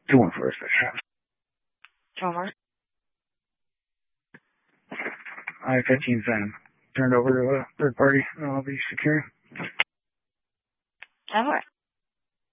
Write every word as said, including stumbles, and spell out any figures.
Two one four six. Two one four. I fifteen been turned over to a third party. I'll be secure. Ten four.